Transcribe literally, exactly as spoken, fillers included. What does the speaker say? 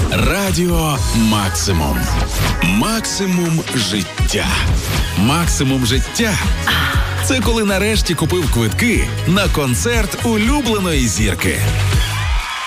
Радіо Максимум. Максимум життя. Максимум життя – це коли нарешті купив квитки на концерт улюбленої зірки.